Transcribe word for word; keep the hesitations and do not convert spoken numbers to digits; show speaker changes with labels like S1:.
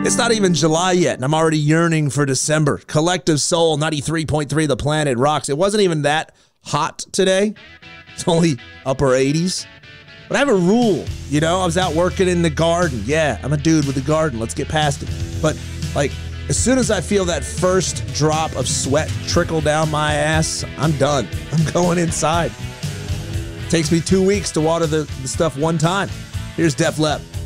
S1: It's not even July yet, and I'm already yearning for December. Collective Soul, ninety-three point three, The Planet rocks. It wasn't even that hot today. It's only upper eighties. But I have a rule, you know? I was out working in the garden. Yeah, I'm a dude with a garden. Let's get past it. But, like, as soon as I feel that first drop of sweat trickle down my ass, I'm done. I'm going inside. It takes me two weeks to water the, the stuff one time. Here's Def Leppard.